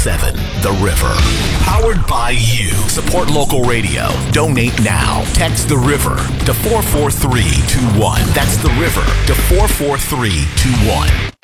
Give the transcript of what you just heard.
98.7 The River. Powered by you. Support local radio. Donate now. Text The River to 44321. That's The River to 44321.